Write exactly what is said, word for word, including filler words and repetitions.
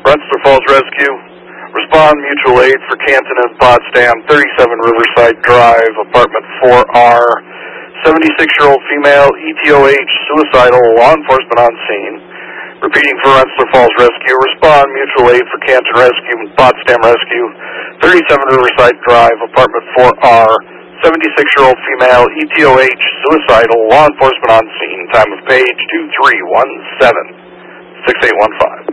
Rensselaer Falls Rescue. Respond mutual aid for Canton and Potsdam, thirty-seven Riverside Drive, apartment four R. seventy-six-year-old female, E T O H, suicidal, law enforcement on scene. Repeating for Rensselaer Falls Rescue. Respond mutual aid for Canton Rescue and Potsdam Rescue, thirty-seven Riverside Drive, apartment four R. seventy-six-year-old female, E T O H, suicidal, law enforcement on scene. Time of page two three one seven, six eight one five.